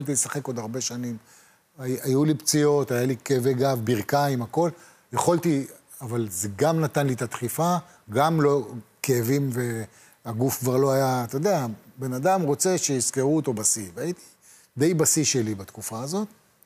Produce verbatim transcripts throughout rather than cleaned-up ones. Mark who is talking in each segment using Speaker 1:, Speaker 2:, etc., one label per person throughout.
Speaker 1: הייתי לשחק עוד הרבה שנים. היו לי פציעות, היה לי כאבי גב, ברכיים, הכל. יכולתי, אבל זה גם נתן לי את הדחיפה, גם לא כאבים והגוף כבר לא היה, אתה יודע, בן אדם רוצה שיזכרו אותו בשיא. והייתי די בשיא שלי בתקופה הזאת.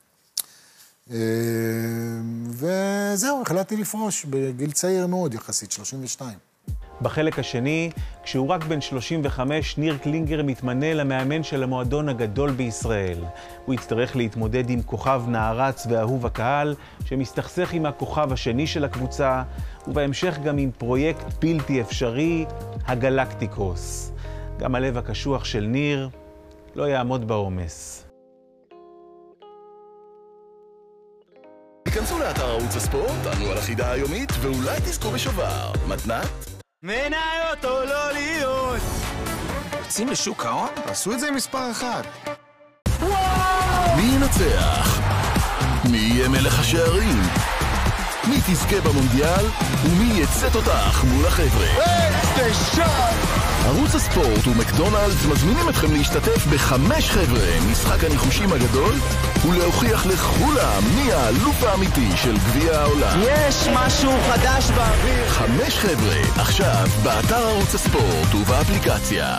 Speaker 1: וזהו, החלטתי לפרוש בגיל צעיר מאוד, יחסית, שלושים ושתיים.
Speaker 2: בחלק השני, כשהוא רק בן שלושים וחמש, ניר קלינגר מתמנה למאמן של המועדון הגדול בישראל. הוא יצטרך להתמודד עם כוכב נערץ ואהוב הקהל, שמסתכסך עם הכוכב השני של הקבוצה, ובהמשך גם עם פרויקט בלתי אפשרי, הגלקטיקוס. גם הלב הקשוח של ניר לא יעמוד בעומס.
Speaker 3: היכנסו לאתר ערוץ הספורט, ענו על החידה היומית, ואולי תזכו בשובר. מתנת?
Speaker 4: מניות או לא להיות?
Speaker 5: יוצאים לשוק ההון? תעשו את זה עם מספר אחד.
Speaker 3: מי ינצח? מי יהיה מלך השערים? מי תזכה במונדיאל? ומי יצאת אותך מול החבר'ה? ערוץ הספורט ומקדונלדס מזמינים אתכם להשתתף בחמש חבר'ה, משחק הניחושים הגדול, ולהוכיח לכולם מי האלוף האמיתי של גביע העולם.
Speaker 4: יש משהו חדש באוויר.
Speaker 3: חמש חבר'ה, עכשיו באתר ערוץ הספורט ובאפליקציה.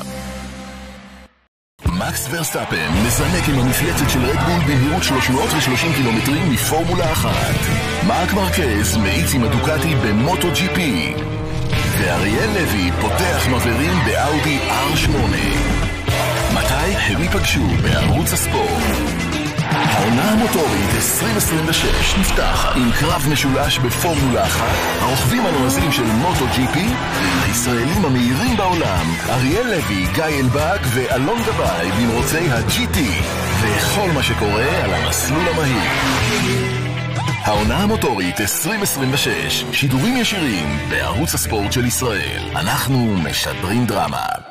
Speaker 3: מקס ורסטאפן מזנק עם המפלצת של רדבול במהירות שלוש מאות ושלושים קילומטרים מפורמולה אחת. מרק מרקז מאיץ עם הדוקטי במוטו ג'י פי. ואריאל לוי פותח מבערים באאודי אר שמונה. מתי הם ייפגשו בערוץ הספורט? העונה המוטורית עשרים עשרים ושש נפתח עם קרב משולש בפורמולה אחת, הרוכבים הנועזים של מוטו ג'י פי, הישראלים המהירים בעולם, אריאל לוי, גיא אלבג ואלון גבאי במרוצי ה-ג'י טי, וכל מה שקורה על המסלול המהיר. העונה המוטורית עשרים עשרים ושש, שידורים ישירים בערוץ הספורט של ישראל. אנחנו משדרים דרמה.